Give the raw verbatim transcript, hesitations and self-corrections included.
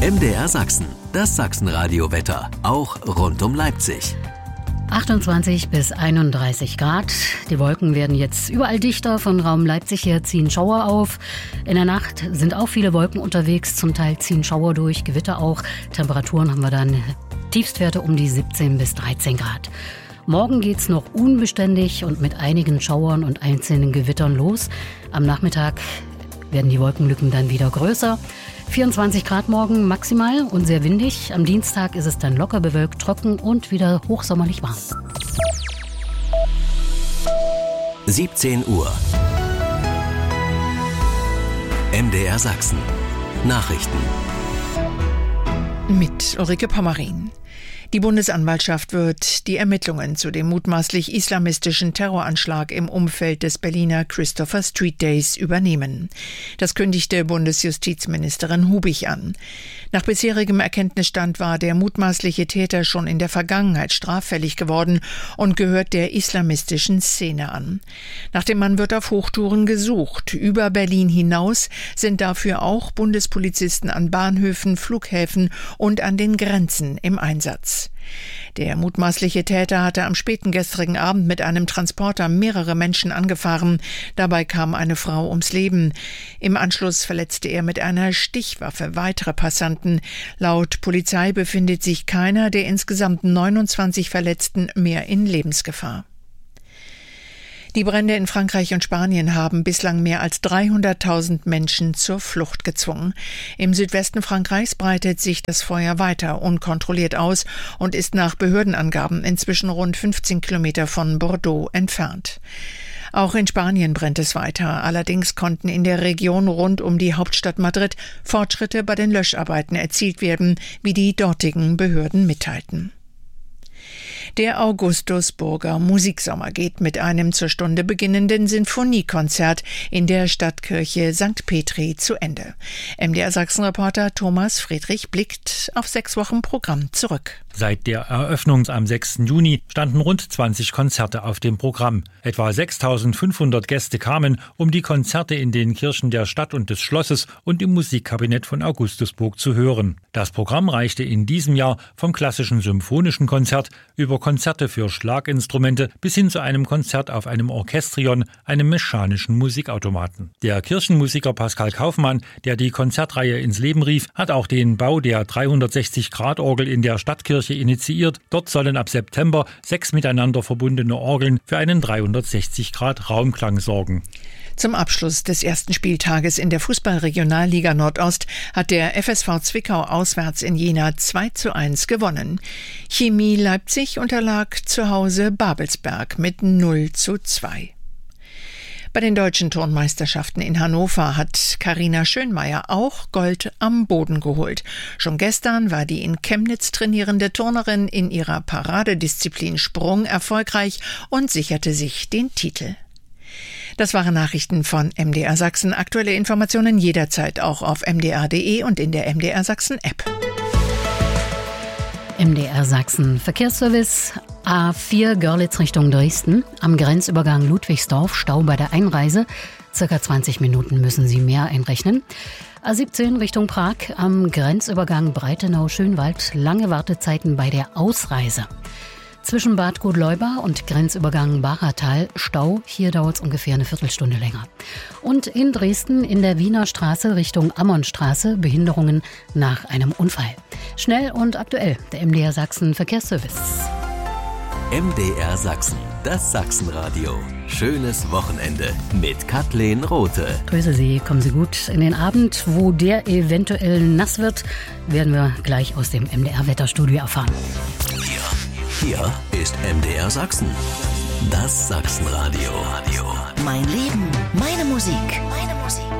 M D R Sachsen, das Sachsenradio-Wetter, auch rund um Leipzig. achtundzwanzig bis einunddreißig Grad. Die Wolken werden jetzt überall dichter. Von Raum Leipzig her ziehen Schauer auf. In der Nacht sind auch viele Wolken unterwegs. Zum Teil ziehen Schauer durch, Gewitter auch. Temperaturen haben wir dann Tiefstwerte um die siebzehn bis dreizehn Grad. Morgen geht's noch unbeständig und mit einigen Schauern und einzelnen Gewittern los. Am Nachmittag werden die Wolkenlücken dann wieder größer. vierundzwanzig Grad morgen maximal und sehr windig. Am Dienstag ist es dann locker bewölkt, trocken und wieder hochsommerlich warm. siebzehn Uhr. M D R Sachsen. Nachrichten. Mit Ulrike Pommerin. Die Bundesanwaltschaft wird die Ermittlungen zu dem mutmaßlich islamistischen Terroranschlag im Umfeld des Berliner Christopher Street Days übernehmen. Das kündigte Bundesjustizministerin Hubig an. Nach bisherigem Erkenntnisstand war der mutmaßliche Täter schon in der Vergangenheit straffällig geworden und gehört der islamistischen Szene an. Nach dem Mann wird auf Hochtouren gesucht. Über Berlin hinaus sind dafür auch Bundespolizisten an Bahnhöfen, Flughäfen und an den Grenzen im Einsatz. Der mutmaßliche Täter hatte am späten gestrigen Abend mit einem Transporter mehrere Menschen angefahren. Dabei kam eine Frau ums Leben. Im Anschluss verletzte er mit einer Stichwaffe weitere Passanten. Laut Polizei befindet sich keiner der insgesamt neunundzwanzig Verletzten mehr in Lebensgefahr. Die Brände in Frankreich und Spanien haben bislang mehr als dreihunderttausend Menschen zur Flucht gezwungen. Im Südwesten Frankreichs breitet sich das Feuer weiter unkontrolliert aus und ist nach Behördenangaben inzwischen rund fünfzehn Kilometer von Bordeaux entfernt. Auch in Spanien brennt es weiter. Allerdings konnten in der Region rund um die Hauptstadt Madrid Fortschritte bei den Löscharbeiten erzielt werden, wie die dortigen Behörden mitteilten. Der Augustusburger Musiksommer geht mit einem zur Stunde beginnenden Sinfoniekonzert in der Stadtkirche Sankt Petri zu Ende. M D R Sachsen-Reporter Thomas Friedrich blickt auf sechs Wochen Programm zurück. Seit der Eröffnung am sechsten Juni standen rund zwanzig Konzerte auf dem Programm. Etwa sechstausendfünfhundert Gäste kamen, um die Konzerte in den Kirchen der Stadt und des Schlosses und im Musikkabinett von Augustusburg zu hören. Das Programm reichte in diesem Jahr vom klassischen symphonischen Konzert über Konzerte für Schlaginstrumente bis hin zu einem Konzert auf einem Orchestrion, einem mechanischen Musikautomaten. Der Kirchenmusiker Pascal Kaufmann, der die Konzertreihe ins Leben rief, hat auch den Bau der dreihundertsechzig Grad Orgel in der Stadtkirche initiiert. Dort sollen ab September sechs miteinander verbundene Orgeln für einen dreihundertsechzig Grad Raumklang sorgen. Zum Abschluss des ersten Spieltages in der Fußball-Regionalliga Nordost hat der F S V Zwickau auswärts in Jena zwei zu eins gewonnen. Chemie Leipzig unterlag zu Hause Babelsberg mit null zu zwei. Bei den deutschen Turnmeisterschaften in Hannover hat Carina Schönmeier auch Gold am Boden geholt. Schon gestern war die in Chemnitz trainierende Turnerin in ihrer Paradedisziplin Sprung erfolgreich und sicherte sich den Titel. Das waren Nachrichten von M D R Sachsen. Aktuelle Informationen jederzeit auch auf m d r punkt d e und in der M D R Sachsen App. M D R Sachsen Verkehrsservice. A vier Görlitz Richtung Dresden. Am Grenzübergang Ludwigsdorf Stau bei der Einreise. Circa zwanzig Minuten müssen Sie mehr einrechnen. A siebzehn Richtung Prag. Am Grenzübergang Breitenau-Schönwald. Lange Wartezeiten bei der Ausreise. Zwischen Bad Godleuba und Grenzübergang Bachertal Stau. Hier dauert es ungefähr eine Viertelstunde länger. Und in Dresden in der Wiener Straße Richtung Ammonstraße Behinderungen nach einem Unfall. Schnell und aktuell der M D R Sachsen Verkehrsservice. M D R Sachsen, das Sachsenradio. Schönes Wochenende mit Kathleen Rothe. Grüße Sie, kommen Sie gut in den Abend. Wo der eventuell nass wird, werden wir gleich aus dem M D R-Wetterstudio erfahren. Hier, hier ist M D R Sachsen, das Sachsenradio. Mein Leben, meine Musik, meine Musik.